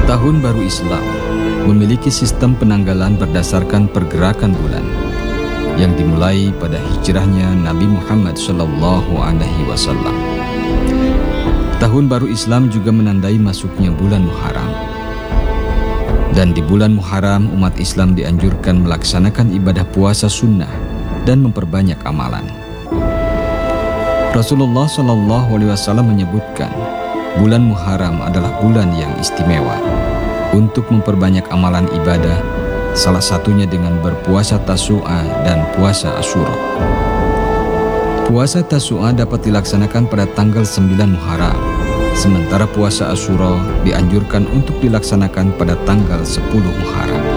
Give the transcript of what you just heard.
Tahun Baru Islam memiliki sistem penanggalan berdasarkan pergerakan bulan yang dimulai pada hijrahnya Nabi Muhammad SAW. Tahun Baru Islam juga menandai masuknya bulan Muharram. Dan di bulan Muharram umat Islam dianjurkan melaksanakan ibadah puasa sunnah dan memperbanyak amalan. Rasulullah SAW menyebutkan bulan Muharram adalah bulan yang istimewa untuk memperbanyak amalan ibadah, salah satunya dengan berpuasa Tasu'a dan puasa Asyura. Puasa Tasu'a dapat dilaksanakan pada tanggal 9 Muharram, sementara puasa Asyura dianjurkan untuk dilaksanakan pada tanggal 10 Muharram.